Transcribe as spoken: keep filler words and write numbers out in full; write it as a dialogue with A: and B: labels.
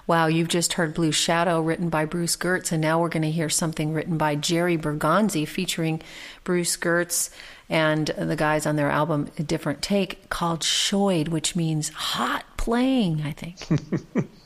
A: Wow, you've just heard Blue Shadow written by Bruce Gertz, and now we're going to hear something written by Jerry Bergonzi featuring Bruce Gertz and the guys on their album A Different Take called Shoid, which means hot playing, I think.